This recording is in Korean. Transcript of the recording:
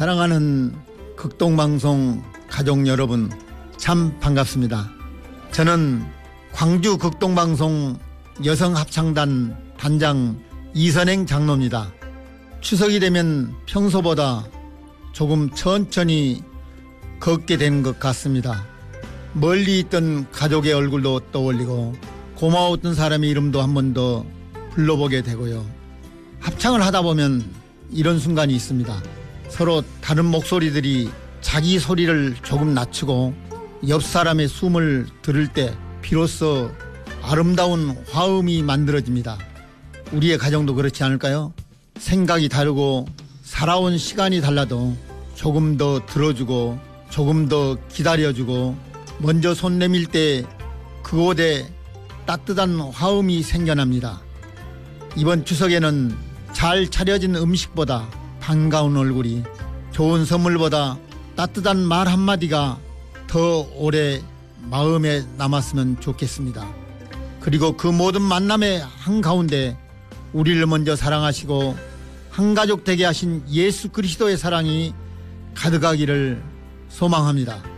사랑하는 극동방송 가족 여러분, 참 반갑습니다. 저는 광주 극동방송 여성합창단 단장 이선행 장로입니다. 추석이 되면 평소보다 조금 천천히 걷게 되는 것 같습니다. 멀리 있던 가족의 얼굴도 떠올리고 고마웠던 사람의 이름도 한 번 더 불러보게 되고요. 합창을 하다 보면 이런 순간이 있습니다. 서로 다른 목소리들이 자기 소리를 조금 낮추고 옆 사람의 숨을 들을 때 비로소 아름다운 화음이 만들어집니다. 우리의 가정도 그렇지 않을까요? 생각이 다르고 살아온 시간이 달라도 조금 더 들어주고 조금 더 기다려주고 먼저 손 내밀 때 그곳에 따뜻한 화음이 생겨납니다. 이번 추석에는 잘 차려진 음식보다 반가운 얼굴이, 좋은 선물보다 따뜻한 말 한마디가 더 오래 마음에 남았으면 좋겠습니다. 그리고 그 모든 만남의 한가운데 우리를 먼저 사랑하시고 한가족 되게 하신 예수 그리스도의 사랑이 가득하기를 소망합니다.